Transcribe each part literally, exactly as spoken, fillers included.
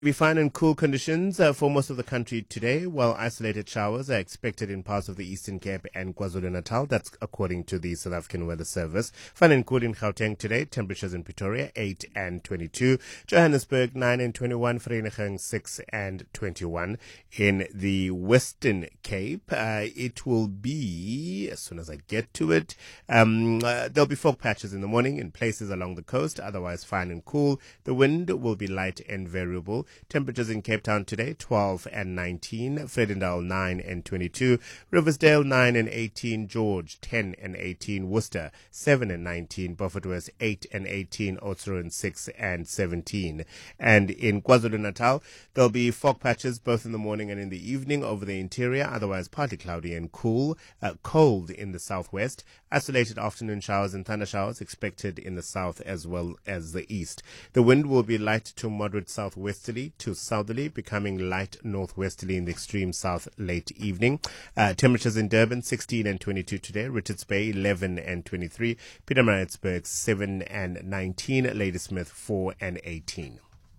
Be fine and cool conditions uh, for most of the country today, while isolated showers are expected in parts of the Eastern Cape and KwaZulu-Natal. That's according to the South African Weather Service. Fine and cool in Gauteng today. Temperatures in Pretoria, eight and twenty-two. Johannesburg, nine and twenty-one. Vereeniging, six and twenty-one. In the Western Cape, uh, it will be, as soon as I get to it, um, uh, there'll be fog patches in the morning in places along the coast, otherwise fine and cool. The wind will be light and variable. Temperatures in Cape Town today, twelve and nineteen. Vredendal, nine and twenty-two. Riversdale, nine and eighteen. George, ten and eighteen. Worcester, seven and nineteen. Beaufort West, eight and eighteen. Oudtshoorn, six and seventeen. And in KwaZulu-Natal, there'll be fog patches both in the morning and in the evening over the interior, otherwise partly cloudy and cool. Uh, cold in the southwest. Isolated afternoon showers and thunder showers expected in the south as well as the east. The wind will be light to moderate southwesterly to southerly, becoming light northwesterly in the extreme south late evening. Uh, temperatures in Durban, sixteen and twenty-two today. Richards Bay, eleven and twenty-three. Pietermaritzburg, seven and nineteen. Ladysmith, four and eighteen.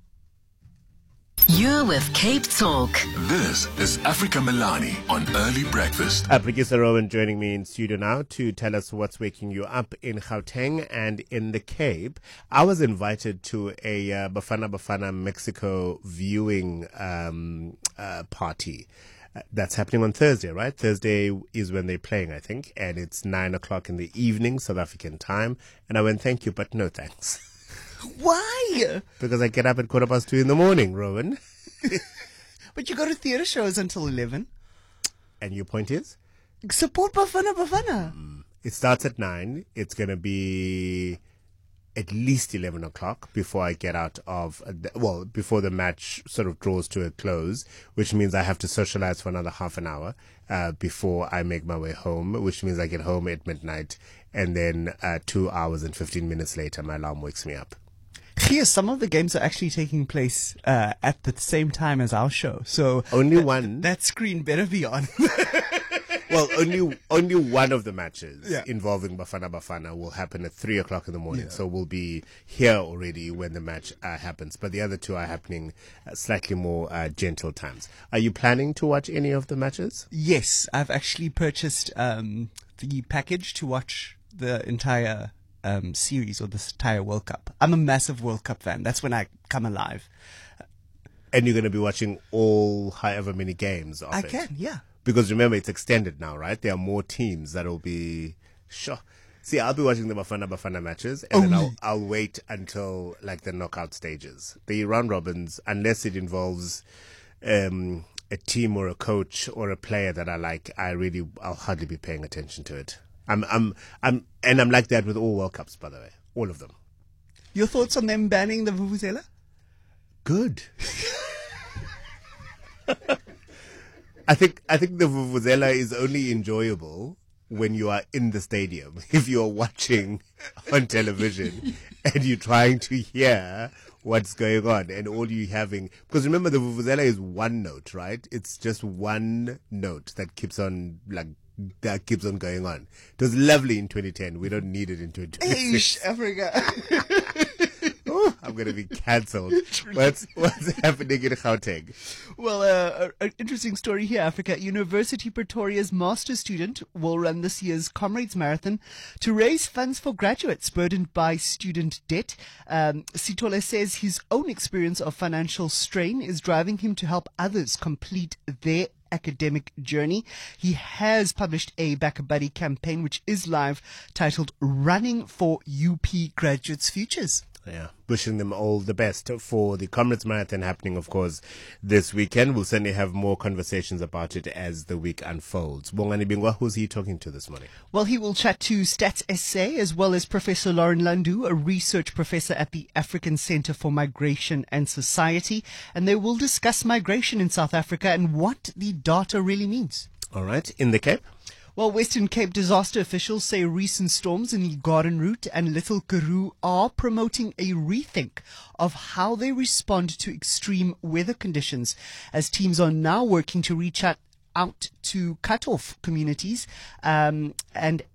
You're with Cape Talk. This is Africa Milani on Early Breakfast. Uh, Producer Rowan joining me in studio now to tell us what's waking you up in Gauteng and in the Cape. I was invited to a uh, Bafana Bafana Mexico viewing um, uh, party. Uh, that's happening on Thursday, right? Thursday is when they're playing, I think, and it's nine o'clock in the evening, South African time. And I went, thank you, but no thanks. Why? Because I get up at quarter past two in the morning, Rowan. But you go to theatre shows until eleven. And your point is? Support Bafana Bafana. Mm. It starts at nine. It's going to be at least eleven o'clock before I get out of, uh, well, before the match sort of draws to a close, which means I have to socialize for another half an hour uh, before I make my way home, which means I get home at midnight. And then uh, two hours and fifteen minutes later, my alarm wakes me up. Yes, some of the games are actually taking place uh, at the same time as our show. So only th- one. That screen better be on. Well, only only one of the matches yeah. involving Bafana Bafana will happen at three o'clock in the morning. Yeah. So we'll be here already when the match uh, happens. But the other two are happening at slightly more uh, gentle times. Are you planning to watch any of the matches? Yes, I've actually purchased um, the package to watch the entire Um, series or this entire World Cup. I'm a massive World Cup fan. That's when I come alive. And you're going to be watching all however many games of I it? can, yeah. Because remember, it's extended now, right? There are more teams that will be... Sure. See, I'll be watching the Bafana Bafana matches, and Only. then I'll, I'll wait until, like, the knockout stages. The round robins, unless it involves um, a team or a coach or a player that I like, I really, I'll hardly be paying attention to it. I'm, I'm, I'm, and I'm like that with all World Cups, by the way. All of them. Your thoughts on them banning the Vuvuzela? Good. I think, I think the Vuvuzela is only enjoyable when you are in the stadium. If you're watching on television and you're trying to hear what's going on and all you having, because remember the Vuvuzela is one note, right? It's just one note that keeps on, like, that keeps on going on. It was lovely in twenty ten. We don't need it in twenty twenty-six. Eish, Africa. Oh, I'm going to be cancelled. What's, what's happening in Gauteng? Well, uh, an interesting story here, Africa. University Pretoria's master's student will run this year's Comrades Marathon to raise funds for graduates burdened by student debt. Um, Sitole says his own experience of financial strain is driving him to help others complete their academic journey. He has published a Back a Buddy campaign, which is live, titled Running for U P Graduates' Futures. Yeah, wishing them all the best for the Comrades Marathon happening, of course, this weekend. We'll certainly have more conversations about it as the week unfolds. Bongani Bingwa, who's he talking to this morning? Well, he will chat to Stats S A as well as Professor Lauren Landu, a research professor at the African Centre for Migration and Society, and they will discuss migration in South Africa and what the data really means. All right, in the Cape? Well, Western Cape disaster officials say recent storms in the Garden Route and Little Karoo are promoting a rethink of how they respond to extreme weather conditions, as teams are now working to reach out out to cut-off communities um, and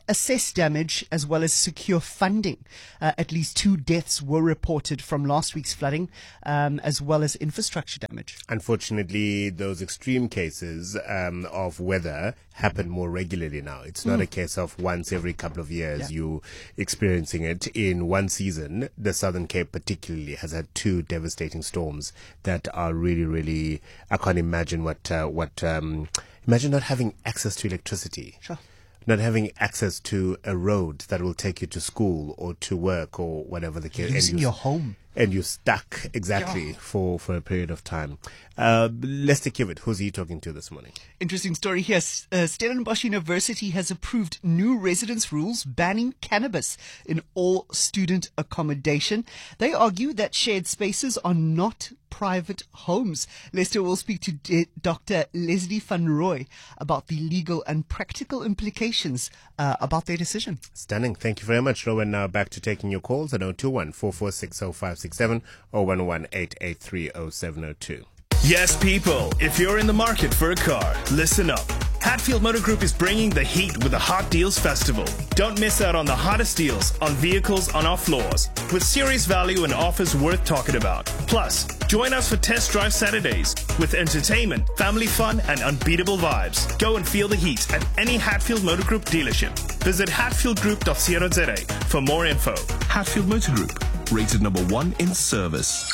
assess damage as well as secure funding. Uh, at least two deaths were reported from last week's flooding, um, as well as infrastructure damage. Unfortunately, those extreme cases um, of weather happen more regularly now. It's not mm. a case of once every couple of years yeah. you experiencing it. In one season, the Southern Cape particularly has had two devastating storms that are really, really, I can't imagine what, uh, what, um, imagine not having access to electricity. Sure. Not having access to a road that will take you to school or to work or whatever the case. Losing your home. And you're stuck, exactly, Yeah. for, for a period of time. Uh, Lester Kivitt, who's he talking to this morning? Interesting story here. Uh, Stellenbosch University has approved new residence rules banning cannabis in all student accommodation. They argue that shared spaces are not private homes. Lester will speak to D- Doctor Leslie van Roy about the legal and practical implications uh, about their decision. Stunning. Thank you very much, Rowan. Now back to taking your calls at zero two one, four four six, zero five six seven or one one eight eight three zero seven zero two. Yes, people, if you're in the market for a car, listen up. Hatfield Motor Group is bringing the heat with the Hot Deals Festival. Don't miss out on the hottest deals on vehicles on our floors, with serious value and offers worth talking about. Plus, join us for Test Drive Saturdays with entertainment, family fun, and unbeatable vibes. Go and feel the heat at any Hatfield Motor Group dealership. Visit hatfield group dot co dot za for more info. Hatfield Motor Group, rated number one in service.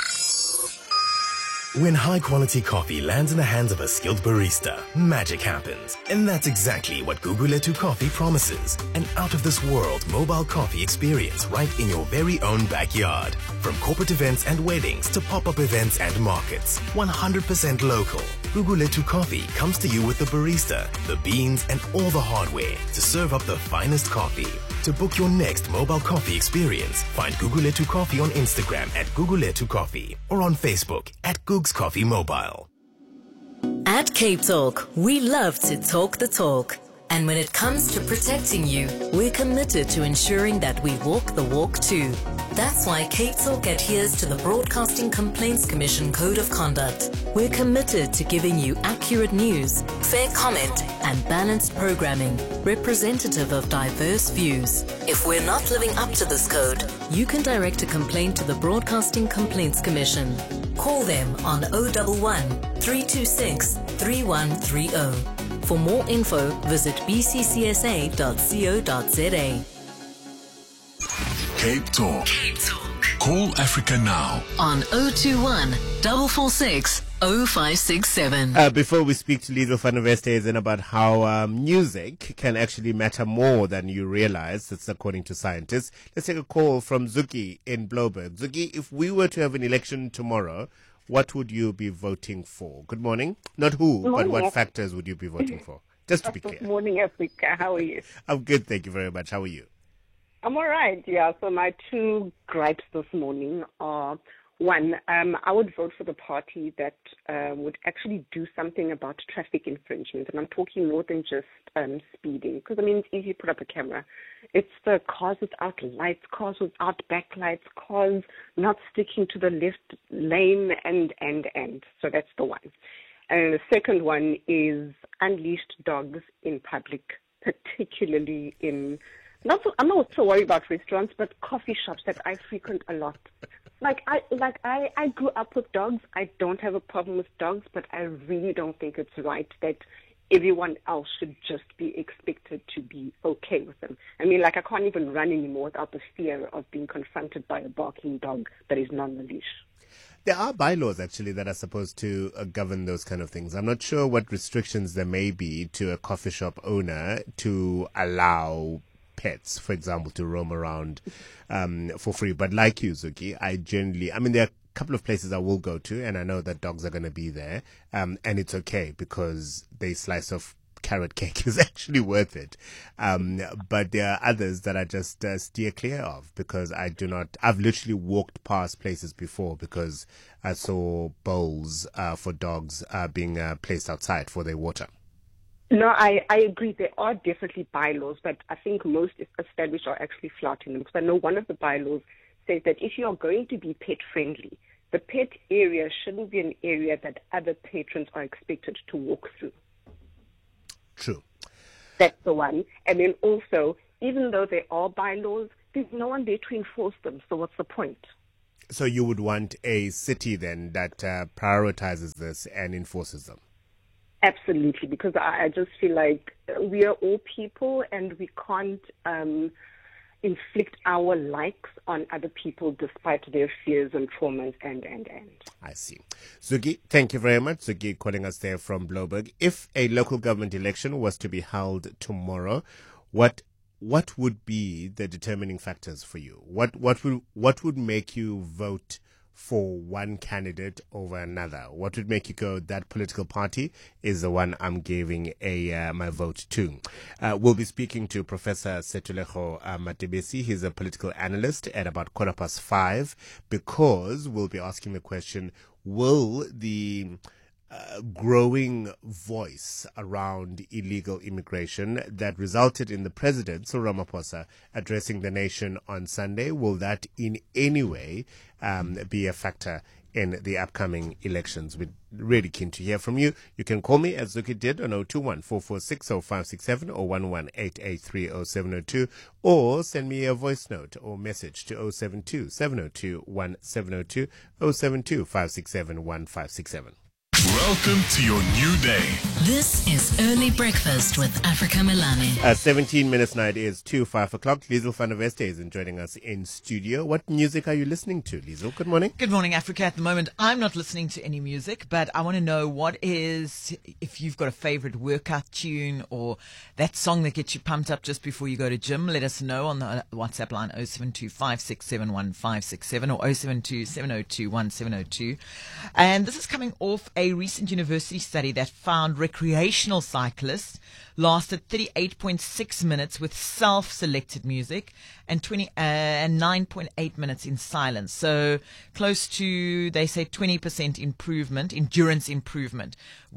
When high-quality coffee lands in the hands of a skilled barista, magic happens. And that's exactly what Guguletu Coffee promises. An out-of-this-world mobile coffee experience right in your very own backyard. From corporate events and weddings to pop-up events and markets. one hundred percent local. Guguletu Coffee comes to you with the barista, the beans, and all the hardware to serve up the finest coffee. To book your next mobile coffee experience, find Guguletu Coffee on Instagram at Guguletu Coffee or on Facebook at Googs Coffee Mobile. At Cape Talk, we love to talk the talk. And when it comes to protecting you, we're committed to ensuring that we walk the walk too. That's why Cape Talk adheres to the Broadcasting Complaints Commission Code of Conduct. We're committed to giving you accurate news, fair comment, and balanced programming, representative of diverse views. If we're not living up to this code, you can direct a complaint to the Broadcasting Complaints Commission. Call them on zero one one, three two six, three one three zero. For more info, visit b c c s a dot co dot za. Cape Talk. Cape Talk. Call Africa now. On zero two one, four four six, zero five six seven. Uh, before we speak to Lizo van der Westhuizen about how um, music can actually matter more than you realize, that's according to scientists, let's take a call from Zuki in Bloberg. Zuki, if we were to have an election tomorrow, what would you be voting for? Good morning. Not who, morning. but what factors would you be voting for? Just to be clear. Good morning, Africa. How are you? I'm good, thank you very much. How are you? I'm all right, yeah. So my two gripes this morning are, one, um, I would vote for the party that uh, would actually do something about traffic infringement. And I'm talking more than just um, speeding. Because, I mean, it's easy to put up a camera. It's the cars without lights, cars without backlights, cars not sticking to the left lane, and, and, and. So that's the one. And the second one is unleashed dogs in public, particularly in... Not so, I'm not so worried about restaurants, but coffee shops that I frequent a lot. Like I like I, I grew up with dogs. I don't have a problem with dogs, but I really don't think it's right that everyone else should just be expected to be okay with them. I mean, like I can't even run anymore without the fear of being confronted by a barking dog that is not on the leash. There are bylaws actually that are supposed to uh, govern those kind of things. I'm not sure what restrictions there may be to a coffee shop owner to allow pets, for example, to roam around um, for free. But like you, Zuki, I generally, I mean, there are a couple of places I will go to, and I know that dogs are going to be there, um, and it's okay because the slice of carrot cake is actually worth it. Um, but there are others that I just uh, steer clear of because I do not, I've literally walked past places before because I saw bowls uh, for dogs uh, being uh, placed outside for their water. No, I, I agree. There are definitely bylaws, but I think most established are actually flouting them. Because I know one of the bylaws says that if you are going to be pet friendly, the pet area shouldn't be an area that other patrons are expected to walk through. True. That's the one. And then also, even though they are bylaws, there's no one there to enforce them. So what's the point? So you would want a city then that uh, prioritizes this and enforces them? Absolutely, because I, I just feel like we are all people and we can't um, inflict our likes on other people despite their fears and traumas and, and, and. I see. Zugi, thank you very much. Zugi calling us there from Bloberg. If a local government election was to be held tomorrow, what what would be the determining factors for you? What what would what would make you vote for one candidate over another? What would make you go, that political party is the one I'm giving a uh, my vote to? Uh, we'll be speaking to Professor Setulego uh, Matebesi. He's a political analyst at about quarter past five, because we'll be asking the question, will the Uh, growing voice around illegal immigration that resulted in the president, Cyril Ramaphosa, addressing the nation on Sunday, will that in any way um, be a factor in the upcoming elections? We're really keen to hear from you. You can call me, as Zuki did, on zero two one, four four six, zero five six seven or one one eight eight three zero seven zero two, or send me a voice note or message to zero seven two, seven zero two, one seven zero two, zero seven two, five six seven, one five six seven. Welcome to your new day. This is Early Breakfast with Africa Milani. Uh, seventeen minutes now, it is two, five o'clock. Liesl van der Weste is joining us in studio. What music are you listening to, Liesl? Good morning. Good morning, Africa. At the moment, I'm not listening to any music, but I want to know what is, if you've got a favorite workout tune or that song that gets you pumped up just before you go to gym, let us know on the WhatsApp line zero seven two, five six seven, one five six seven or zero seven two, seven zero two, one seven zero two. And this is coming off a recent university study that found recreational cyclists lasted thirty-eight point six minutes with self-selected music and twenty uh, and nine point eight minutes in silence. So close to, they say, twenty percent improvement, endurance improvement,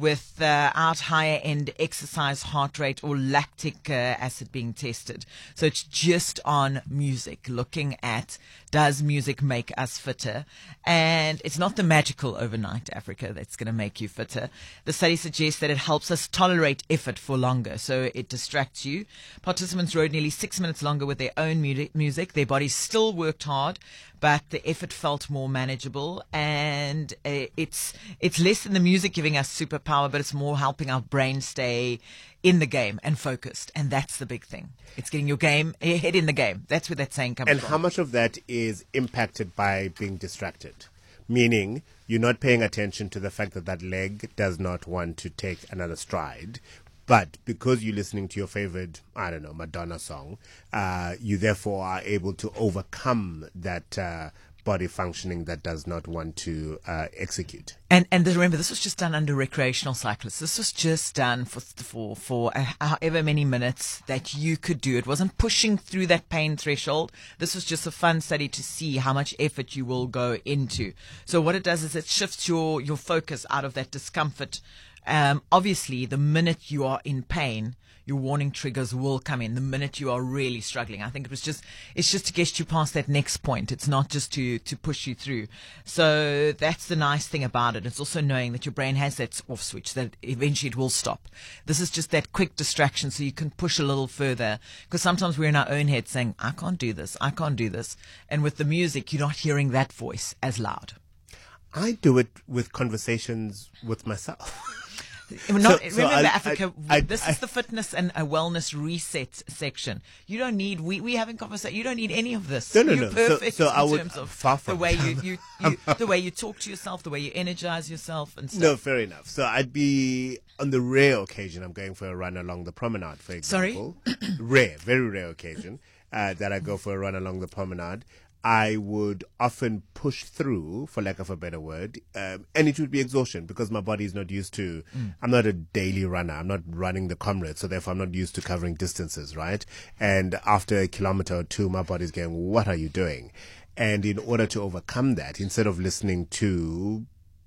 without higher end exercise heart rate or lactic uh, acid being tested. So it's just on music, looking at, does music make us fitter? And it's not the magical overnight, Africa, that's going to make you fitter. The study suggests that it helps us tolerate effort for longer, so it distracts you. Participants rode nearly six minutes longer with their own mu- music. Their bodies still worked hard, but the effort felt more manageable, and uh, it's it's less than the music giving us superpower, but it's more helping our brain stay in the game and focused, and that's the big thing. It's getting your game head in the game. That's where that saying comes And from. And how much of that is impacted by being distracted? Meaning you're not paying attention to the fact that that leg does not want to take another stride, but because you're listening to your favorite, I don't know, Madonna song, uh, you therefore are able to overcome that uh, body functioning that does not want to uh, execute. And and remember, this was just done under recreational cyclists. This was just done for for for uh, however many minutes that you could do. It wasn't pushing through that pain threshold. This was just a fun study to see how much effort you will go into. So what it does is it shifts your your focus out of that discomfort. Um, obviously, the minute you are in pain, your warning triggers will come in. The minute you are really struggling, I think it was just, it's just to get you past that next point. It's not just to, to push you through. So that's the nice thing about it. It's also knowing that your brain has that off switch, that eventually it will stop. This is just that quick distraction so you can push a little further. Because sometimes we're in our own head saying, I can't do this, I can't do this. And with the music, you're not hearing that voice as loud. I do it with conversations with myself. Not, so, so remember, I, Africa, I, I, this I, is the fitness and a wellness reset section. You don't need, we, we having conversation, you don't need any of this. No, no, You're no. perfect so, so in I would, terms of far from the way you, you, you the way you talk to yourself, the way you energize yourself and stuff. No, fair enough. So I'd be, on the rare occasion, I'm going for a run along the promenade, for example. Sorry? Rare, very rare occasion uh, that I go for a run along the promenade. I would often push through, for lack of a better word, um, and it would be exhaustion because my body is not used to, mm. I'm not a daily runner. I'm not running the Comrades, so therefore I'm not used to covering distances, right? And after a kilometer or two, my body's going, what are you doing? And in order to overcome that, instead of listening to,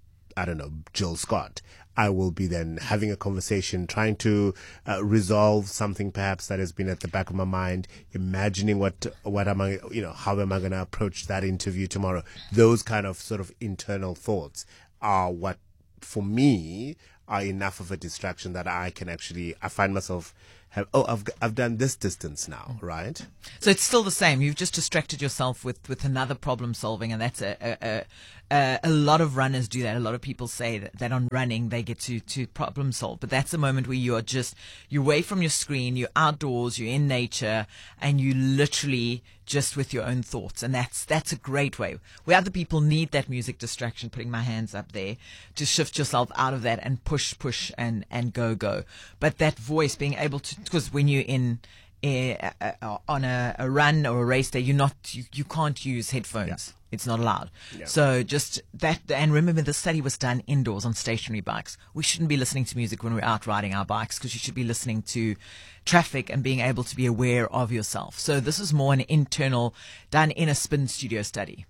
I don't know, Jill Scott, I will be then having a conversation, trying to uh, resolve something perhaps that has been at the back of my mind, imagining what, what am I, you know, how am I going to approach that interview tomorrow? Those kind of sort of internal thoughts are what, for me, are enough of a distraction that I can actually, I find myself have, oh, I've, I've done this distance now, right? So it's still the same. You've just distracted yourself with, with another problem solving, and that's a, a, a, a lot of runners do that. A lot of people say that, that on running they get to, to problem solve, but that's the moment where you are just, you're away from your screen, you're outdoors, you're in nature, and you literally just with your own thoughts. And that's, that's a great way where other people need that music distraction, putting my hands up there to shift yourself out of that and push, push and, and go, go. But that voice being able to, because when you're in, uh, uh, on a, a run or a race day, you're not, you, you can't use headphones. Yeah. It's not allowed. Yeah. So just that, and remember the study was done indoors on stationary bikes. We shouldn't be listening to music when we're out riding our bikes, because you should be listening to traffic and being able to be aware of yourself. So this is more an internal, done in a spin studio study.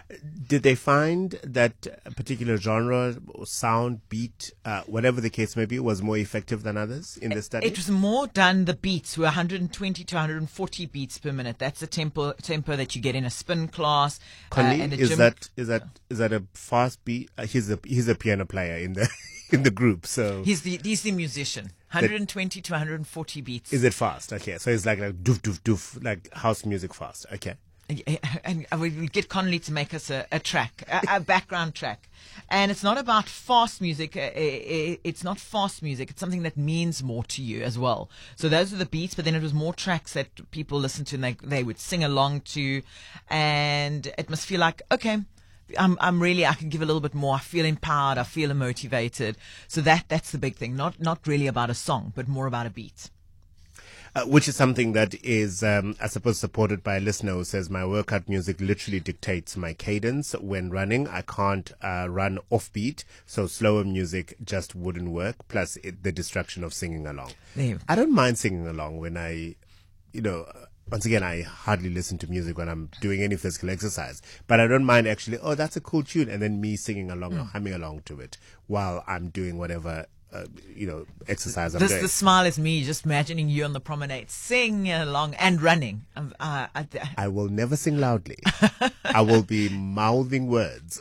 Did they find that a particular genre or sound, beat, uh, whatever the case may be, was more effective than others in the study? It was more done, the beats were one hundred twenty to one hundred forty beats per minute. That's the tempo tempo that you get in a spin class. Connie, uh, and a is gym. that is that is that a fast beat? Uh, he's a he's a piano player in the in the group, so he's the he's the musician. one hundred twenty to one hundred forty beats. Is it fast? Okay, so it's like like doof doof doof, like house music fast. Okay. And we get Connolly to make us a, a track, a, a background track. And it's not about fast music. It's not fast music. It's something that means more to you as well. So those were the beats, but then it was more tracks that people listened to and they, they would sing along to. And it must feel like, okay, I'm, I'm really, I can give a little bit more. I feel empowered. I feel motivated. So that, that's the big thing. Not, not really about a song, but more about a beat. Uh, which is something that is, um, I suppose, supported by a listener who says, my workout music literally dictates my cadence when running. I can't uh, run offbeat, so slower music just wouldn't work, plus it, the distraction of singing along. There. I don't mind singing along when I, you know, once again, I hardly listen to music when I'm doing any physical exercise, but I don't mind actually, oh, that's a cool tune, and then me singing along mm. or humming along to it while I'm doing whatever Uh, you know, exercise I'm this, doing. The smile is me just imagining you on the promenade, singing along and running. Um, uh, I, I will never sing loudly. I will be mouthing words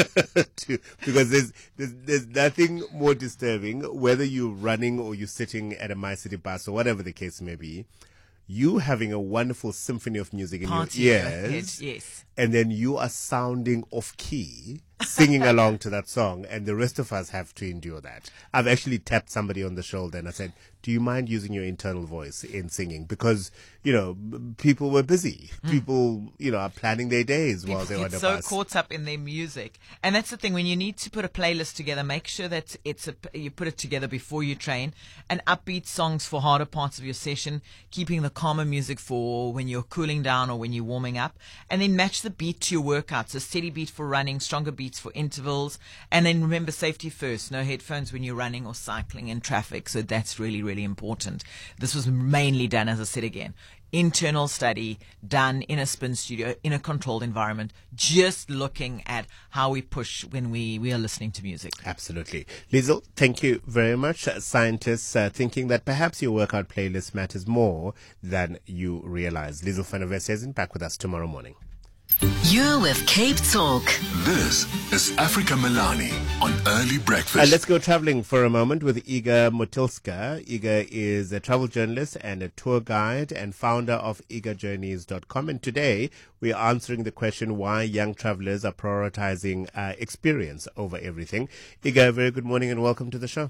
to, because there's, there's there's nothing more disturbing, whether you're running or you're sitting at a My City bus or whatever the case may be. You having a wonderful symphony of music in Party your ears, yes, and then you are sounding off key, singing along to that song, and the rest of us have to endure that. I've actually tapped somebody on the shoulder and I said, do you mind using your internal voice in singing? Because, you know, people were busy. Mm. People, you know, are planning their days people while they're on the so bus. So caught up in their music. And that's the thing, when you need to put a playlist together, make sure that it's a, you put it together before you train. And upbeat songs for harder parts of your session, keeping the calmer music for when you're cooling down or when you're warming up. And then match the beat to your workout. So steady beat for running, stronger beats for intervals. And then remember, safety first. No headphones when you're running or cycling in traffic. So that's really, really important. This was mainly done, as I said again, internal study done in a spin studio in a controlled environment, just looking at how we push when we, we are listening to music. Absolutely. Liesl, thank you very much. Uh, scientists uh, thinking that perhaps your workout playlist matters more than you realize. Liesl van der Westhuizen back with us tomorrow morning. You're with Cape Talk. This is Africa Milani on Early Breakfast. Uh, let's go traveling for a moment with Iga Motilska. Iga is a travel journalist and a tour guide and founder of iga journeys dot com. And today we are answering the question why young travelers are prioritizing uh, experience over everything. Iga, very good morning and welcome to the show.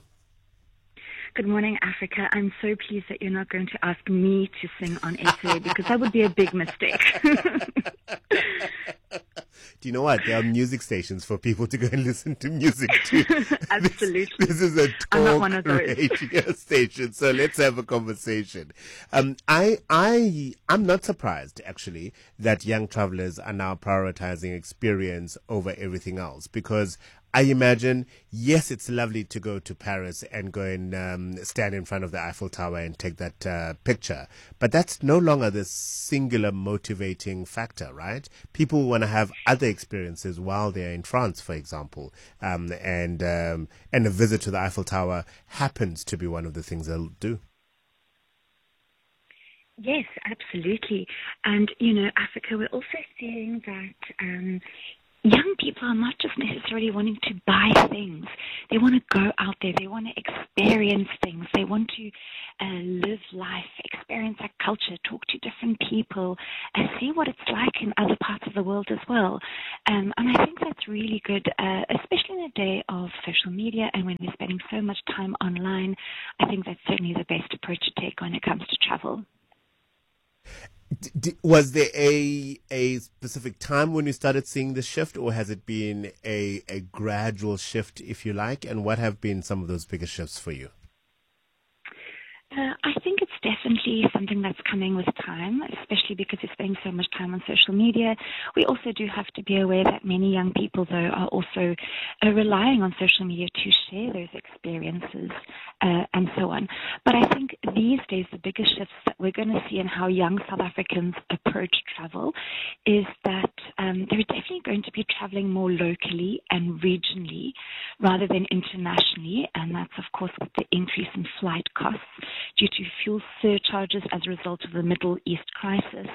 Good morning, Africa. I'm so pleased that you're not going to ask me to sing on S A because that would be a big mistake. Do you know what? There are music stations for people to go and listen to music to. Absolutely. This, this is a I'm not talk one of those. radio station, so let's have a conversation. Um, I, I, I'm not surprised actually that young travelers are now prioritizing experience over everything else, because I imagine, yes, it's lovely to go to Paris and go and um, stand in front of the Eiffel Tower and take that uh, picture. But that's no longer the singular motivating factor, right? People want to have other experiences while they're in France, for example. Um, and, um, and a visit to the Eiffel Tower happens to be one of the things they'll do. Yes, absolutely. And, you know, Africa, we're also seeing that... Um, young people are not just necessarily wanting to buy things. They want to go out there. They want to experience things. They want to uh, live life, experience our culture, talk to different people, and see what it's like in other parts of the world as well. Um, and I think that's really good, uh, especially in a day of social media and when we're spending so much time online. I think that's certainly the best approach to take when it comes to travel. D- was there a a specific time when you started seeing the shift, or has it been a, a gradual shift, if you like? And what have been some of those bigger shifts for you? Uh, I think it's definitely something that's coming with time, especially because we're spending so much time on social media. We also do have to be aware that many young people, though, are also uh, relying on social media to share those experiences uh, and so on. But I think these days the biggest shifts that we're going to see in how young South Africans approach travel is that um, they're definitely going to be traveling more locally and regionally rather than internationally, and that's, of course, with the increase in flight costs due to fuel surcharges as a result of the Middle East crisis.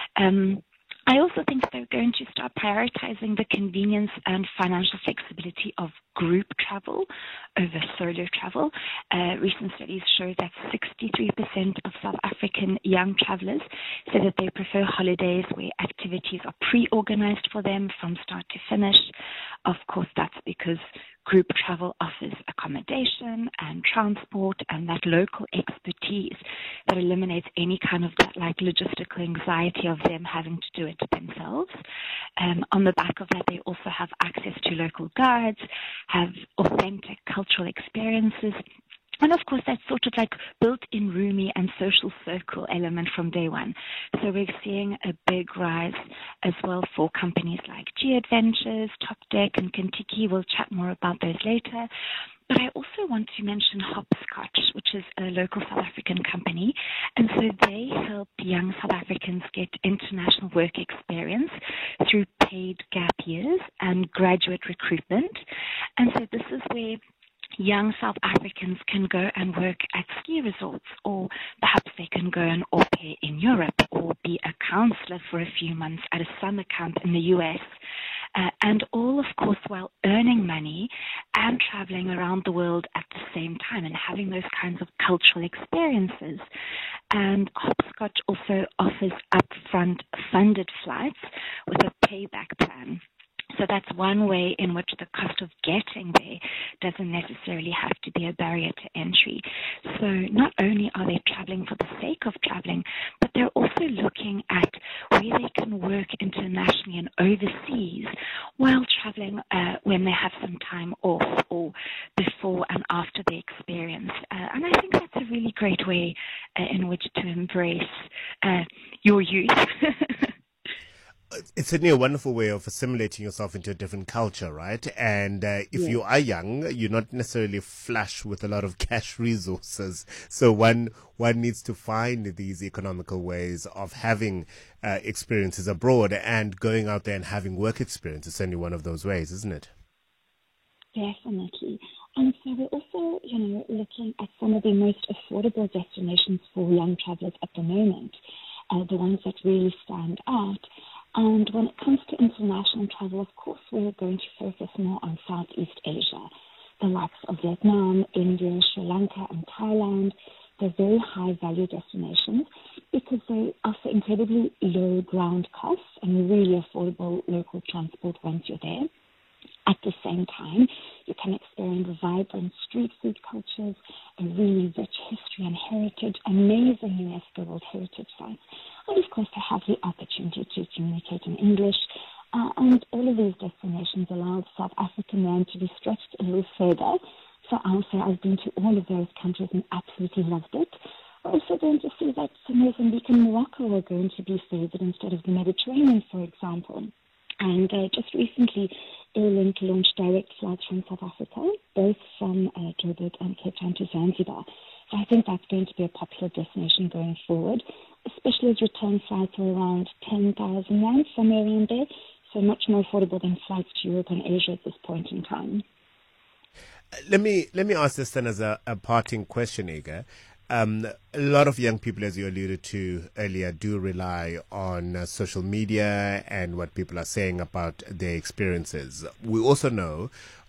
Um, I also think they're going to start prioritizing the convenience and financial flexibility of group travel over solo travel. Uh, recent studies show that sixty-three percent of South African young travelers say that they prefer holidays where activities are pre-organized for them from start to finish. Of course, that's because group travel offers accommodation and transport and that local expertise that eliminates any kind of that like logistical anxiety of them having to do it themselves. Um, on the back of that, they also have access to local guides, have authentic cultural experiences, and of course, that sort of like built-in roomy and social circle element from day one. So we're seeing a big rise as well for companies like G Adventures, Top Deck, and Kentucky. We'll chat more about those later. But I also want to mention Hopscotch, which is a local South African company. And so they help young South Africans get international work experience through paid gap years and graduate recruitment. And so this is where young South Africans can go and work at ski resorts, or perhaps they can go an au pair in Europe, or be a counselor for a few months at a summer camp in the U S, uh, and all, of course, while earning money and traveling around the world at the same time and having those kinds of cultural experiences. And Hopscotch also offers upfront funded flights with a payback plan. So that's one way in which the cost of getting there doesn't necessarily have to be a barrier to entry. So not only are they traveling for the sake of traveling, but they're also looking at where they can work internationally and overseas while traveling uh, when they have some time off or before and after the experience. Uh, and I think that's a really great way uh, in which to embrace uh, your youth. It's certainly a wonderful way of assimilating yourself into a different culture, right? And uh, if yeah. you are young, you're not necessarily flush with a lot of cash resources. So one one needs to find these economical ways of having uh, experiences abroad, and going out there and having work experience is certainly one of those ways, isn't it? Definitely. And so we're also, you know, looking at some of the most affordable destinations for young travelers at the moment, uh, the ones that really stand out. And when it comes to international travel, of course, we're going to focus more on Southeast Asia, the likes of Vietnam, India, Sri Lanka, and Thailand. They're very high-value destinations because they offer incredibly low ground costs and really affordable local transport once you're there. At the same time, you can experience vibrant street food cultures, a really rich history and heritage, amazing UNESCO World Heritage sites, and of course to have the opportunity to communicate in English. Uh, and all of these destinations allow the South African man to be stretched a little further. So I'll say I've been to all of those countries and absolutely loved it. We're also going to see that Mozambique and Morocco are going to be favored instead of the Mediterranean, for example. And uh, just recently, Airlink launched direct flights from South Africa, both from uh, Joburg and Cape Town to Zanzibar. So I think that's going to be a popular destination going forward, especially as return flights are around ten thousand rand, somewhere around there. So much more affordable than flights to Europe and Asia at this point in time. Let me let me ask this then as a, a parting question, Ega. Um, a lot of young people, as you alluded to earlier, do rely on uh, social media and what people are saying about their experiences. We also know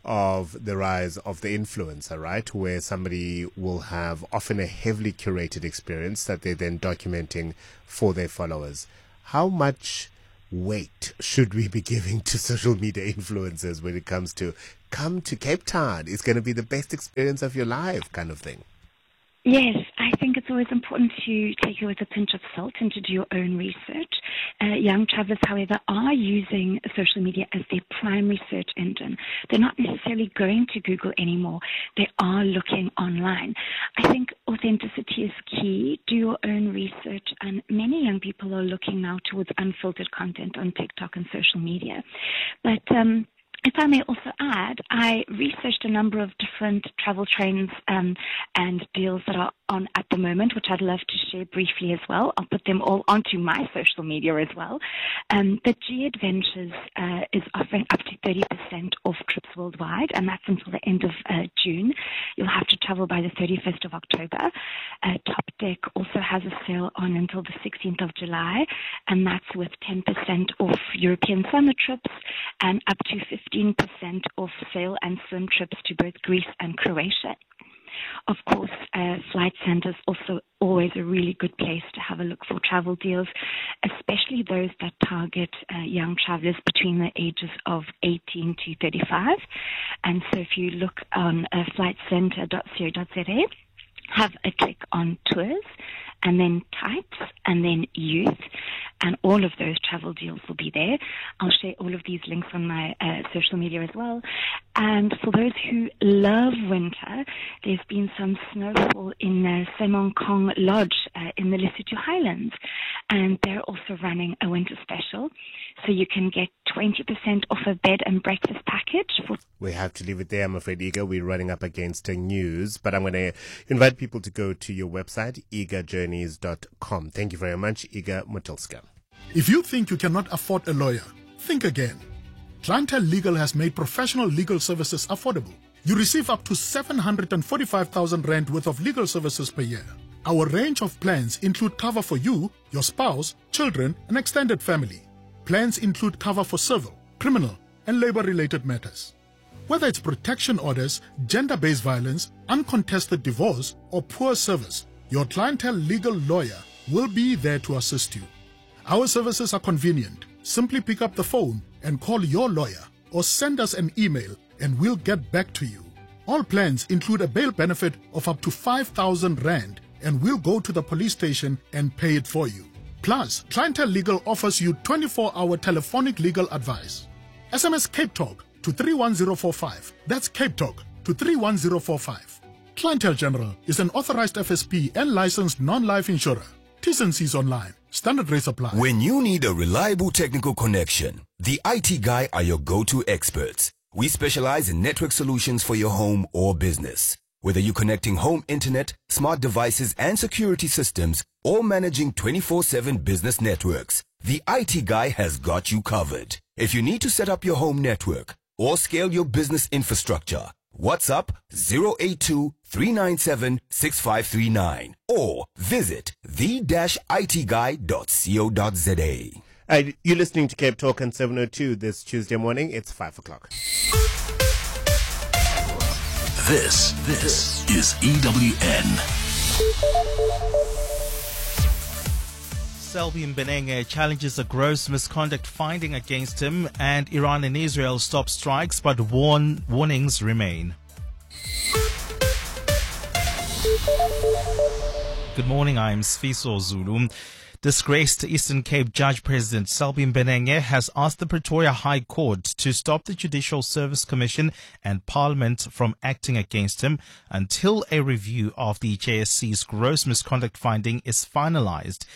of the rise of the influencer, right, where somebody will have often a heavily curated experience that they're then documenting for their followers. How much weight should we be giving to social media influencers when it comes to come to Cape Town? It's going to be the best experience of your life kind of thing. Yes, I think it's always important to take it with a pinch of salt and to do your own research. Uh, young travelers, however, are using social media as their primary search engine. They're not necessarily going to Google anymore. They are looking online. I think authenticity is key. Do your own research, and many young people are looking now towards unfiltered content on TikTok and social media. But um, if I may also add, I researched a number of different travel trends um, and deals that are on at the moment, which I'd love to share briefly as well. I'll put them all onto my social media as well. Um, but G Adventures uh, is offering up to thirty percent off trips worldwide, and that's until the end of uh, June. You'll have to travel by the thirty-first of October. Uh, Top Deck also has a sale on until the sixteenth of July, and that's with ten percent off European summer trips and up to fifteen percent off sail and swim trips to both Greece and Croatia. Of course, uh, Flight Centre is also always a really good place to have a look for travel deals, especially those that target uh, young travelers between the ages of eighteen to thirty-five. And so if you look on uh, flight centre dot co dot za, have a click on tours, and then types, and then youth, and all of those travel deals will be there. I'll share all of these links on my uh, social media as well. And for those who love winter, there's been some snowfall in uh, Semongkong Lodge uh, in the Lesotho Highlands, and they're also running a winter special. So you can get twenty percent off a bed and breakfast package. For we have to leave it there, I'm afraid, Iga. We're running up against the news, but I'm going to invite people to go to your website, iga journeys dot com. Thank you very much, Iga Motulska. If you think you cannot afford a lawyer, think again. Clientele Legal has made professional legal services affordable. You receive up to seven hundred forty-five thousand rand worth of legal services per year. Our range of plans include cover for you, your spouse, children, and extended family. Plans include cover for civil, criminal, and labor-related matters. Whether it's protection orders, gender-based violence, uncontested divorce, or poor service, your Clientele Legal lawyer will be there to assist you. Our services are convenient. Simply pick up the phone and call your lawyer, or send us an email and we'll get back to you. All plans include a bail benefit of up to five thousand rand, and we'll go to the police station and pay it for you. Plus, Clientele Legal offers you twenty-four hour telephonic legal advice. S M S Cape Talk to three one zero four five. That's Cape Talk to three one zero four five. Clientele General is an authorized F S P and licensed non-life insurer. T's and C's online. Standard rates apply. When you need a reliable technical connection, the I T Guy are your go-to experts. We specialize in network solutions for your home or business. Whether you're connecting home internet, smart devices, and security systems, or managing twenty-four seven business networks, the I T Guy has got you covered. If you need to set up your home network or scale your business infrastructure, WhatsApp zero eight two, three nine seven, six five three nine or visit the dash I T guy dot co dot za. Uh, you're listening to Cape Talk on seven oh two this Tuesday morning. It's five o'clock. This, this is E W N. Selby Mbenenge challenges a gross misconduct finding against him, and Iran and Israel stop strikes, but warn, warnings remain. Good morning, I'm Sfiso Zulu. Disgraced Eastern Cape Judge President Selby Mbenenge has asked the Pretoria High Court to stop the Judicial Service Commission and Parliament from acting against him until a review of the J S C's gross misconduct finding is finalized.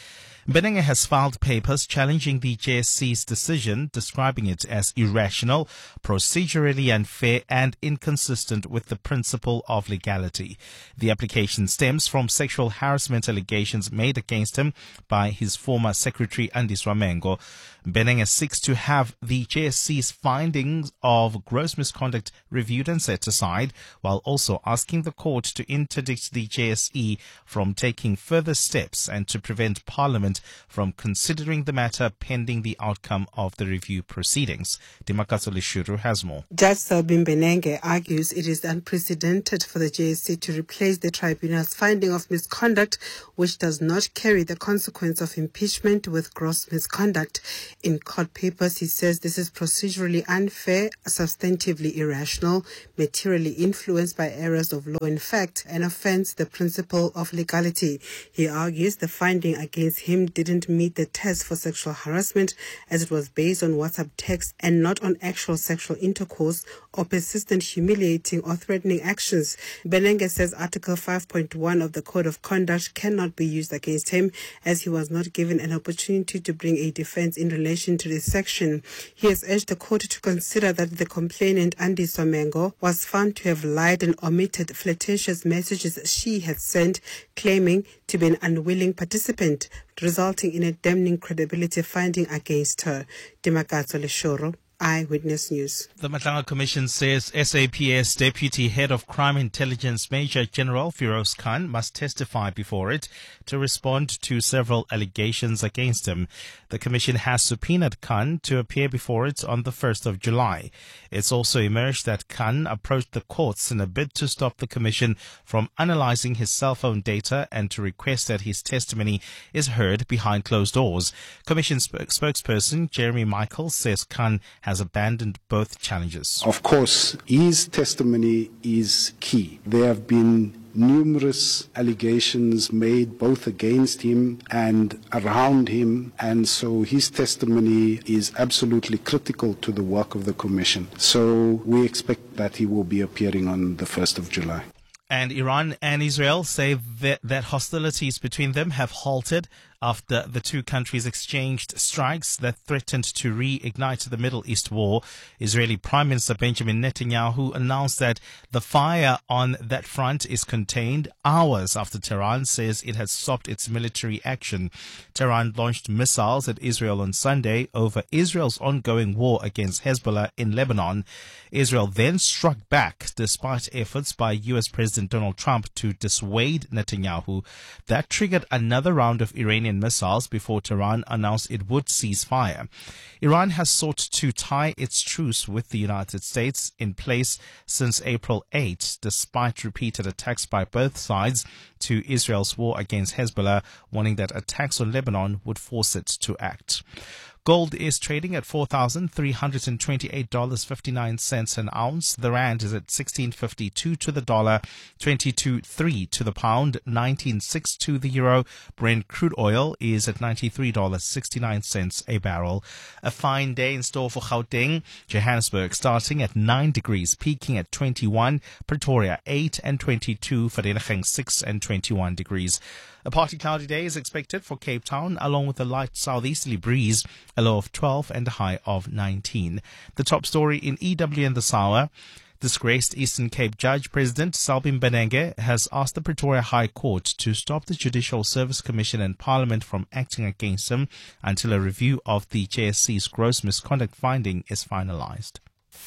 Benenge has filed papers challenging the J S C's decision, describing it as irrational, procedurally unfair and inconsistent with the principle of legality. The application stems from sexual harassment allegations made against him by his former secretary Andiswa Mengo. Benenge seeks to have the J S C's findings of gross misconduct reviewed and set aside, while also asking the court to interdict the J S E from taking further steps and to prevent Parliament from considering the matter pending the outcome of the review proceedings. Dimakatso Lishuru has more. Judge Selbin Benenge argues it is unprecedented for the J S C to replace the tribunal's finding of misconduct, which does not carry the consequence of impeachment, with gross misconduct. In court papers, he says this is procedurally unfair, substantively irrational, materially influenced by errors of law in fact, and offends the principle of legality. He argues the finding against him didn't meet the test for sexual harassment, as it was based on WhatsApp text and not on actual sexual intercourse or persistent humiliating or threatening actions. Benenge says Article five point one of the Code of Conduct cannot be used against him, as he was not given an opportunity to bring a defense in relation to this section. He has urged the court to consider that the complainant, Andiswa Mengo, was found to have lied and omitted flirtatious messages she had sent, claiming to be an unwilling participant, resulting in a damning credibility finding against her. Dimakatso Leshoro, Eyewitness News. The Matlanga Commission says S A P S Deputy Head of Crime Intelligence Major General Firoz Khan must testify before it to respond to several allegations against him. The Commission has subpoenaed Khan to appear before it on the first of July. It's also emerged that Khan approached the courts in a bid to stop the Commission from analyzing his cell phone data and to request that his testimony is heard behind closed doors. Commission sp- spokesperson Jeremy Michael says Khan has abandoned both challenges. Of course, his testimony is key. There have been numerous allegations made both against him and around him, and so his testimony is absolutely critical to the work of the Commission. So we expect that he will be appearing on the first of July. And Iran and Israel say that, that hostilities between them have halted after the two countries exchanged strikes that threatened to reignite the Middle East war. Israeli Prime Minister Benjamin Netanyahu announced that the fire on that front is contained hours after Tehran says it has stopped its military action. Tehran launched missiles at Israel on Sunday over Israel's ongoing war against Hezbollah in Lebanon. Israel then struck back despite efforts by U S President Donald Trump to dissuade Netanyahu. That triggered another round of Iranian missiles before Tehran announced it would cease fire. Iran has sought to tie its truce with the United States in place since April eighth, despite repeated attacks by both sides to Israel's war against Hezbollah, warning that attacks on Lebanon would force it to act. Gold is trading at four thousand three hundred twenty-eight dollars and fifty-nine cents an ounce. The rand is at sixteen fifty-two to the dollar, twenty-two three to the pound, nineteen six to the euro. Brent crude oil is at ninety-three dollars and sixty-nine cents a barrel. A fine day in store for Gauteng. Johannesburg starting at nine degrees, peaking at twenty-one. Pretoria eight and twenty-two. Vereeniging six and twenty-one degrees. A partly cloudy day is expected for Cape Town, along with a light southeasterly breeze, a low of twelve and a high of nineteen. The top story in E W N this hour. Disgraced Eastern Cape Judge President Selbin Benenge has asked the Pretoria High Court to stop the Judicial Service Commission and Parliament from acting against him until a review of the J S C's gross misconduct finding is finalized.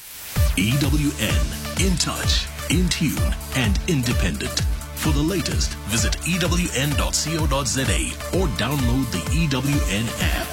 E W N, in touch, in tune, and independent. For the latest, visit E W N dot co dot za or download the E W N app.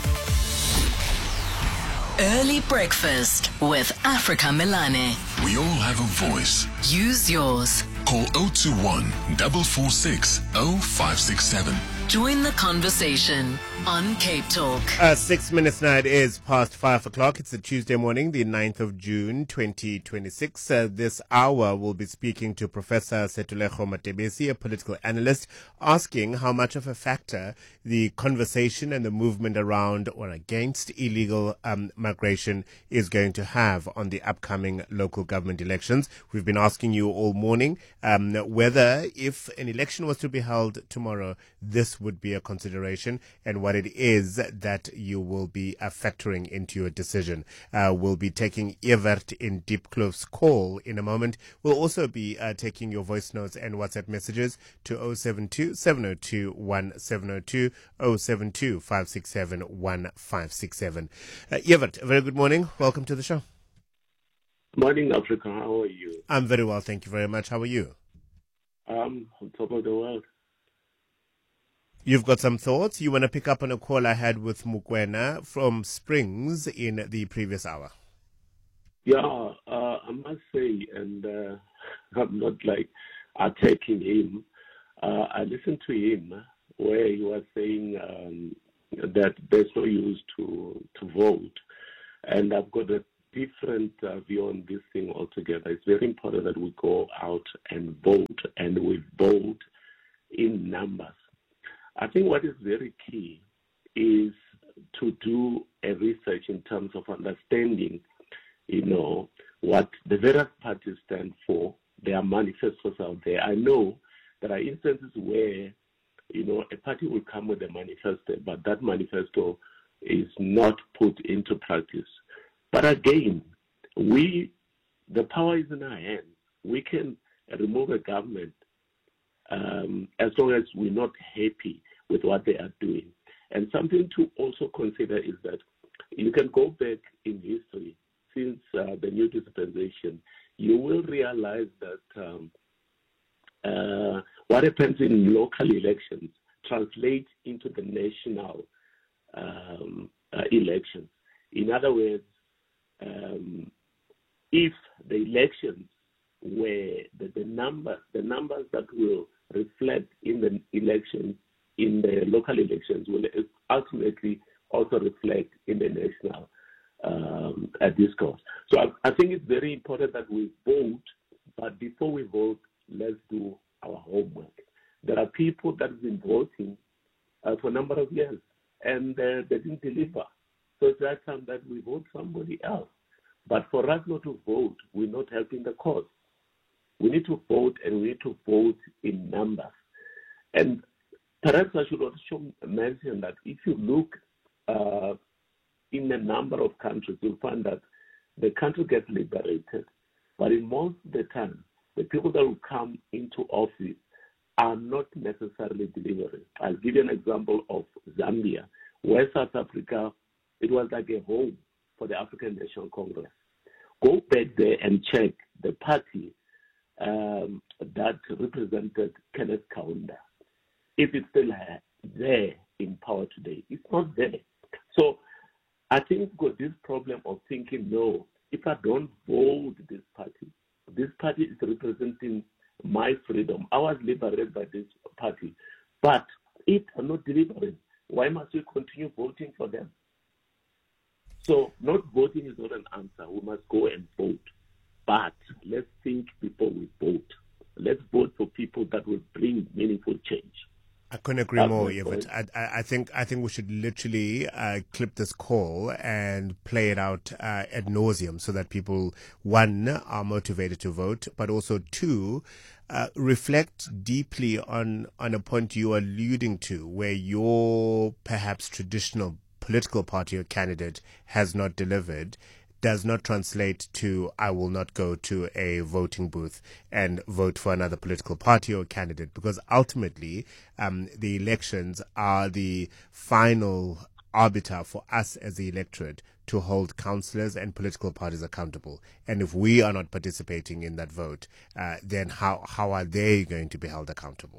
Early breakfast with Africa Milane. We all have a voice. Use yours. Call zero two one, four four six, zero five six seven. Join the conversation on Cape Talk. Uh, six minutes now, it is past five o'clock. It's a Tuesday morning, the ninth of June, twenty twenty-six. Uh, this hour, we'll be speaking to Professor Setulego Matebesi, a political analyst, asking how much of a factor the conversation and the movement around or against illegal um, migration is going to have on the upcoming local government elections. We've been asking you all morning um, whether if an election was to be held tomorrow, this this would be a consideration and what it is that you will be uh, factoring into your decision. Uh, we'll be taking Evert in Diepkloof's call in a moment. We'll also be uh, taking your voice notes and WhatsApp messages to oh seven two, seven oh two, one seven oh two, oh seven two, five six seven, one five six seven. Uh, Evert, a very good morning. Welcome to the show. Morning, Africa. How are you? I'm very well, thank you very much. How are you? Um, on top of the world. You've got some thoughts? You want to pick up on a call I had with Mukwena from Springs in the previous hour? Yeah, uh, I must say, and uh, I'm not like attacking him. Uh, I listened to him where he was saying um, that there's no use to, to vote. And I've got a different uh, view on this thing altogether. It's very important that we go out and vote, and we vote in numbers. I think what is very key is to do a research in terms of understanding, you know, what the various parties stand for, their manifestos out there. I know there are instances where, you know, a party will come with a manifesto, but that manifesto is not put into practice. But again, we, the power is in our hands. We can remove a government um, as long as we're not happy with what they are doing. And something to also consider is that you can go back in history since uh, the new dispensation. You will realize that um, uh, what happens in local elections translates into the national um, uh, elections. In other words, um, if the elections where the, the numbers, the numbers that will reflect in the elections, in the local elections, will ultimately also reflect in the national um, uh, discourse. So I, I think it's very important that we vote, but before we vote, let's do our homework. There are people that have been voting uh, for a number of years, and uh, they didn't deliver. So it's that time that we vote somebody else. But for us not to vote, we're not helping the cause. We need to vote, and we need to vote in numbers. And perhaps I should also mention that if you look uh, in a number of countries, you'll find that the country gets liberated. But in most of the time, the people that will come into office are not necessarily delivering. I'll give you an example of Zambia, where South Africa, it was like a home for the African National Congress. Go back there and check the party um, that represented Kenneth Kaunda. If it's still there in power today, it's not there. So I think we've got this problem of thinking, no, if I don't vote this party, this party is representing my freedom. I was liberated by this party. But if I'm not delivering, why must we continue voting for them? So not voting is not an answer. We must go and vote. But let's think before we vote. Let's vote for people that will bring meaningful change. I couldn't agree That's more, Evert. I, I, I think I think we should literally uh, clip this call and play it out uh, ad nauseum so that people, one, are motivated to vote, but also, two, uh, reflect deeply on, on a point you are alluding to, where your perhaps traditional political party or candidate has not delivered, does not translate to I will not go to a voting booth and vote for another political party or candidate, because ultimately um, the elections are the final arbiter for us as the electorate to hold councillors and political parties accountable. And if we are not participating in that vote, uh, then how, how are they going to be held accountable?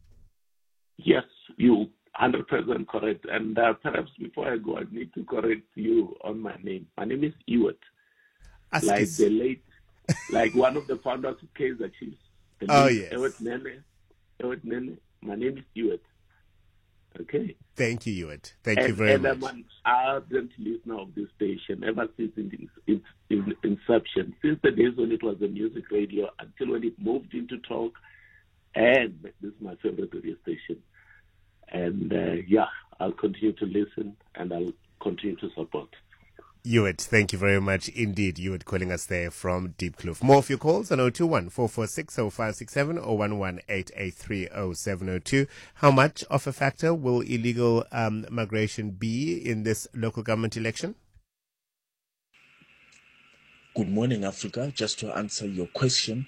Yes, you one hundred percent correct. And uh, perhaps before I go, I need to correct you on my name. My name is Ewart. As like is. the late, like one of the founders of Kaizer Chiefs. The Oh, name yes. Ewart Nene. Ewart Nene. My name is Ewart. Okay. Thank you, Ewart. Thank and, you very and much. I'm an ardent listener of this station ever since its, its, its inception, since the days when it was a music radio until when it moved into talk. And this is my favorite radio station. And uh, yeah, I'll continue to listen and I'll continue to support. Hewitt, thank you very much indeed. Hewitt calling us there from Deep Kloof. More of your calls on zero two one, four four six, zero five six seven or one one eight eight three zero seven zero two. How much of a factor will illegal um, migration be in this local government election? Good morning, Africa. Just to answer your question,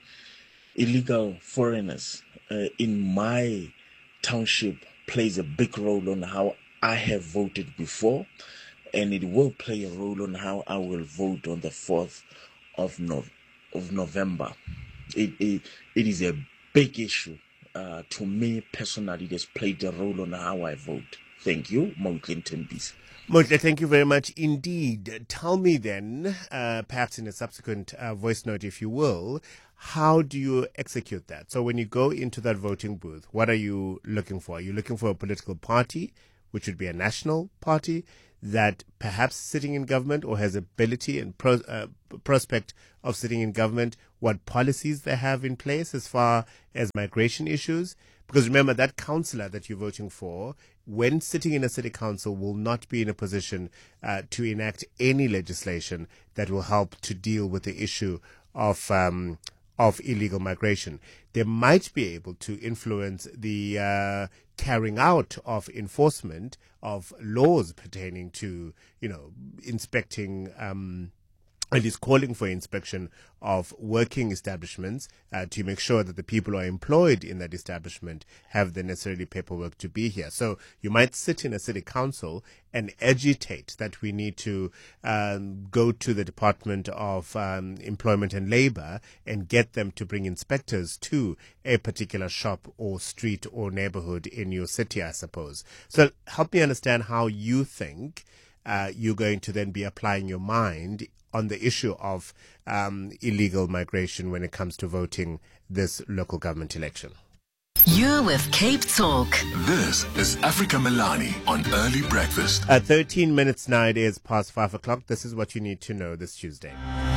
illegal foreigners uh, in my township plays a big role on how I have voted before, and it will play a role on how I will vote on the fourth of, no- of November. It, it, it is a big issue. Uh, to me personally, it has played a role on how I vote. Thank you, Mount Clinton Bees. Motle, thank you very much indeed. Tell me then, uh, perhaps in a subsequent uh, voice note, if you will, how do you execute that? So when you go into that voting booth, what are you looking for? Are you looking for a political party, which would be a national party, that perhaps sitting in government or has ability and pro, uh, prospect of sitting in government, what policies they have in place as far as migration issues? Because remember, that councillor that you're voting for, when sitting in a city council, will not be in a position uh, to enact any legislation that will help to deal with the issue of um, of illegal migration. They might be able to influence the uh, carrying out of enforcement of laws pertaining to, you know, inspecting um and is calling for inspection of working establishments uh, to make sure that the people who are employed in that establishment have the necessary paperwork to be here. So you might sit in a city council and agitate that we need to um, go to the Department of um, Employment and Labor and get them to bring inspectors to a particular shop or street or neighborhood in your city, I suppose. So help me understand how you think uh, you're going to then be applying your mind on the issue of um, illegal migration when it comes to voting this local government election. You're with Cape Talk. This is Africa Milani on Early Breakfast. At thirteen minutes now, it is past five o'clock. This is what you need to know this Tuesday.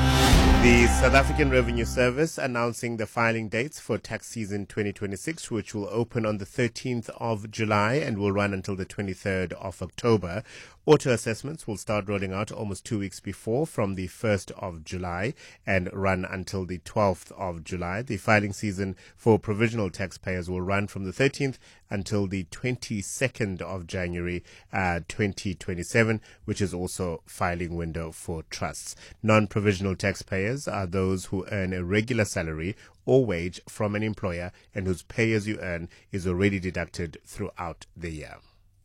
The South African Revenue Service announcing the filing dates for tax season twenty twenty-six, which will open on the thirteenth of July and will run until the twenty-third of October. Auto assessments will start rolling out almost two weeks before, from the first of July, and run until the twelfth of July. The filing season for provisional taxpayers will run from the thirteenth until the twenty-second of January uh, twenty twenty-seven, which is also filing window for trusts. Non-provisional taxpayers are those who earn a regular salary or wage from an employer and whose pay as you earn is already deducted throughout the year.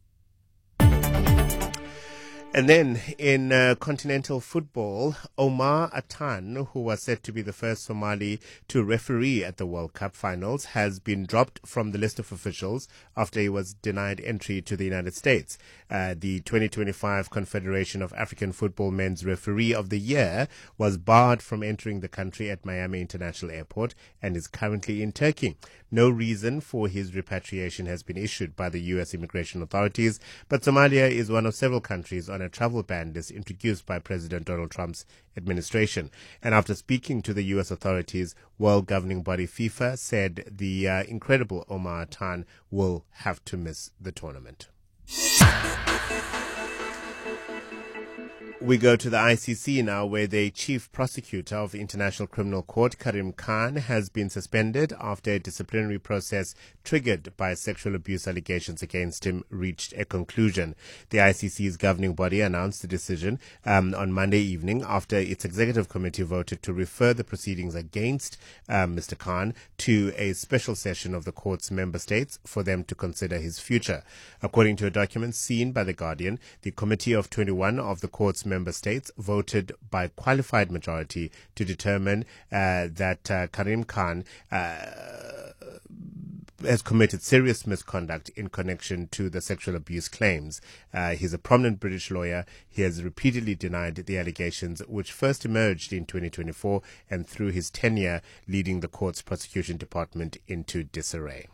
And then in uh, continental football, Omar Atan, who was said to be the first Somali to referee at the World Cup finals, has been dropped from the list of officials after he was denied entry to the United States. Uh, the twenty twenty-five Confederation of African Football Men's Referee of the Year was barred from entering the country at Miami International Airport and is currently in Turkey. No reason for his repatriation has been issued by the U S immigration authorities, but Somalia is one of several countries on a travel ban list introduced by President Donald Trump's administration. And after speaking to the U S authorities, world governing body FIFA said the uh, incredible Omar Atan will have to miss the tournament. We go to the I C C now, where the chief prosecutor of the International Criminal Court, Karim Khan, has been suspended after a disciplinary process triggered by sexual abuse allegations against him reached a conclusion. The I C C's governing body announced the decision um, on Monday evening after its executive committee voted to refer the proceedings against um, Mister Khan to a special session of the court's member states for them to consider his future. According to a document seen by The Guardian, the committee of twenty-one of the court's member states voted by qualified majority to determine uh, that uh, Karim Khan uh, has committed serious misconduct in connection to the sexual abuse claims. Uh, he's a prominent British lawyer. He has repeatedly denied the allegations, which first emerged in twenty twenty-four and through his tenure leading the court's prosecution department into disarray.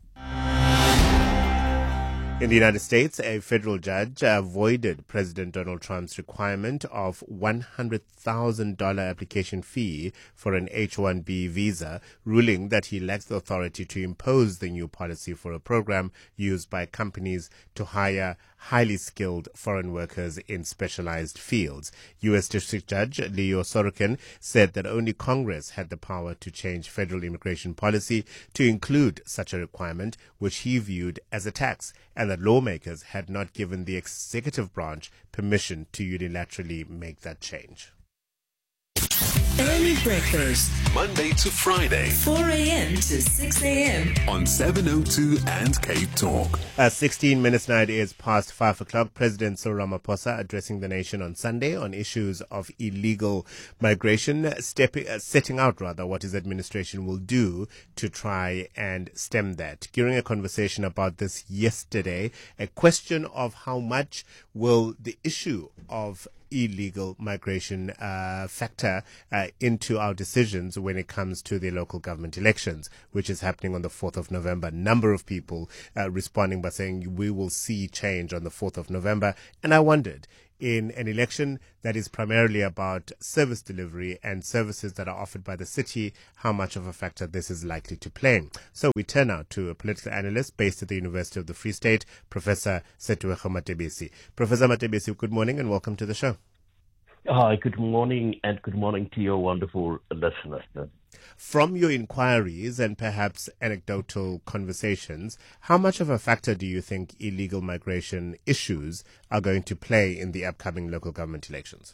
In the United States, a federal judge avoided President Donald Trump's requirement of one hundred thousand dollars application fee for an H one B visa, ruling that he lacks the authority to impose the new policy for a program used by companies to hire highly skilled foreign workers in specialized fields. U S District Judge Leo Sorokin said that only Congress had the power to change federal immigration policy to include such a requirement, which he viewed as a tax, and that lawmakers had not given the executive branch permission to unilaterally make that change. Early breakfast, Monday to Friday, four a.m. to six a.m. on seven oh two and Cape Talk. Uh, sixteen minutes now, it is past five o'clock. President Cyril Ramaphosa addressing the nation on Sunday on issues of illegal migration, stepping, uh, setting out rather what his administration will do to try and stem that. During a conversation about this yesterday, a question of how much will the issue of illegal migration uh, factor uh, into our decisions when it comes to the local government elections, which is happening on the fourth of November. Number of people uh, responding by saying we will see change on the fourth of November. And I wondered, in an election that is primarily about service delivery and services that are offered by the city, how much of a factor this is likely to play. So we turn now to a political analyst based at the University of the Free State, Professor Setuego Matebesi. Professor Matebesi, good morning and welcome to the show. Hi, good morning, and good morning to your wonderful listeners. From your inquiries and perhaps anecdotal conversations, how much of a factor do you think illegal migration issues are going to play in the upcoming local government elections?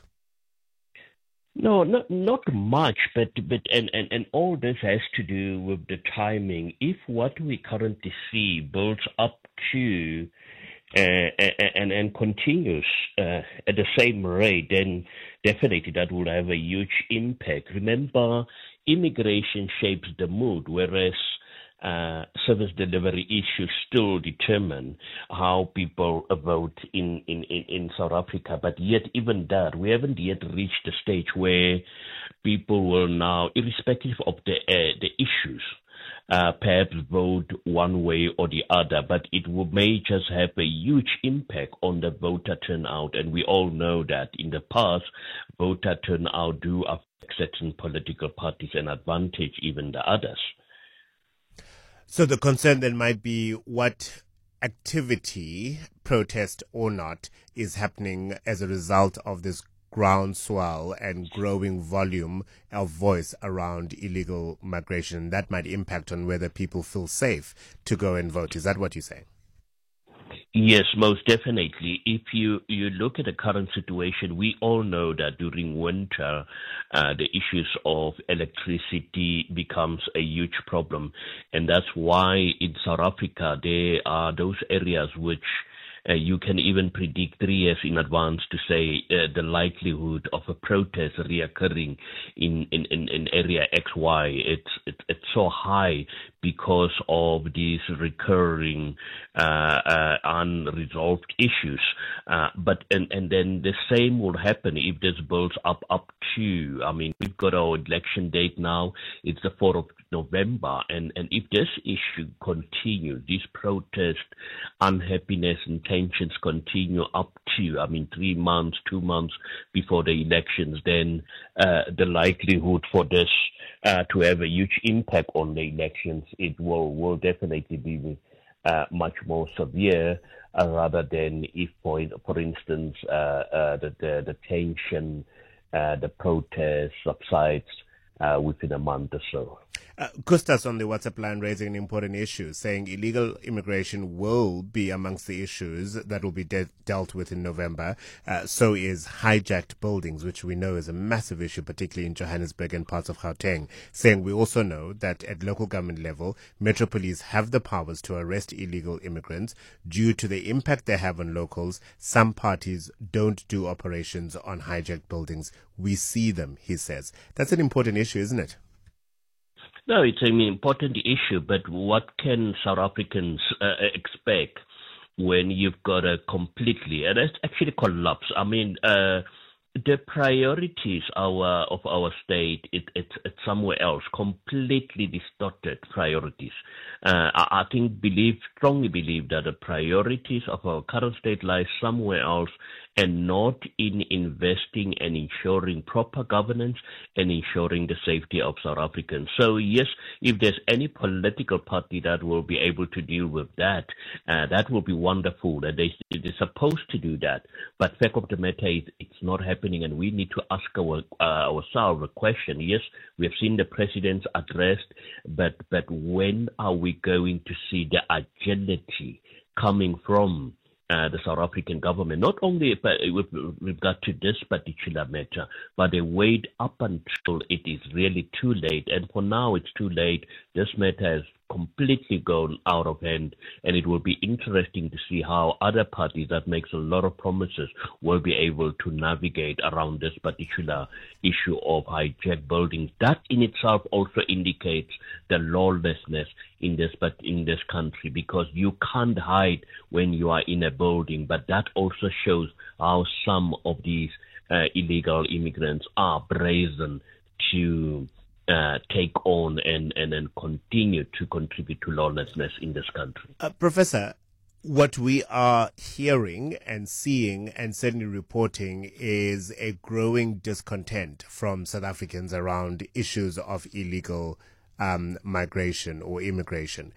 No, not not much, but but and, and, and all this has to do with the timing. If what we currently see builds up to uh, and and continues uh, at the same rate, then definitely that will have a huge impact. Remember, immigration shapes the mood, whereas uh, service delivery issues still determine how people vote in, in, in, in South Africa. But yet, even that, we haven't yet reached the stage where people will now, irrespective of the uh, the issues, uh, perhaps vote one way or the other, but it will, may just have a huge impact on the voter turnout. And we all know that in the past, voter turnout do affect certain political parties and advantage even the others. So the concern then might be what activity, protest or not, is happening as a result of this groundswell and growing volume of voice around illegal migration. That might impact on whether people feel safe to go and vote. Is that what you're saying? Yes, most definitely. If you, you look at the current situation, we all know that during winter, uh, the issues of electricity becomes a huge problem. And that's why in South Africa, there are those areas which Uh, you can even predict three years in advance to say uh, the likelihood of a protest reoccurring in, in, in, in area X Y. It's, it, it's so high because of these recurring uh, uh, unresolved issues. Uh, but and, and then the same will happen if this builds up up to, I mean, we've got our election date now. It's the fourth of November. And, and if this issue continues, this protest, unhappiness and tensions continue up to, I mean, three months, two months before the elections, then uh, the likelihood for this uh, to have a huge impact on the elections, it will, will definitely be uh, much more severe uh, rather than if, for, for instance, uh, uh, the, the, the tension, uh, the protest subsides uh, within a month or so. Uh, Gustas on the WhatsApp line raising an important issue, saying illegal immigration will be amongst the issues that will be de- dealt with in November. Uh, so is hijacked buildings, which we know is a massive issue, particularly in Johannesburg and parts of Gauteng. Saying we also know that at local government level, Metro Police have the powers to arrest illegal immigrants. Due to the impact they have on locals, some parties don't do operations on hijacked buildings. We see them, he says. That's an important issue, isn't it? No, it's an important issue, but what can South Africans uh, expect when you've got a completely, and it's actually collapse? I mean, uh, the priorities our of our state, it, it's it's somewhere else, completely distorted priorities. Uh, I, I think, believe, strongly believe that the priorities of our current state lie somewhere else, and not in investing and ensuring proper governance and ensuring the safety of South Africans. So yes, if there's any political party that will be able to deal with that, uh, that will be wonderful. That they, they're supposed to do that. But fact of the matter is, it's not happening, and we need to ask our, uh, ourselves a question. Yes, we have seen the president's address, but but when are we going to see the agility coming from Uh, the South African government, not only with regard to this particular matter, but they wait up until it is really too late. And for now, it's too late. This matter has completely gone out of hand, and it will be interesting to see how other parties that makes a lot of promises will be able to navigate around this particular issue of hijacked buildings. That in itself also indicates the lawlessness in this but in this country, because you can't hide when you are in a building. But that also shows how some of these uh, illegal immigrants are brazen to Uh, take on and, and, and continue to contribute to lawlessness in this country. Uh, Professor, what we are hearing and seeing and certainly reporting is a growing discontent from South Africans around issues of illegal um, migration or immigration.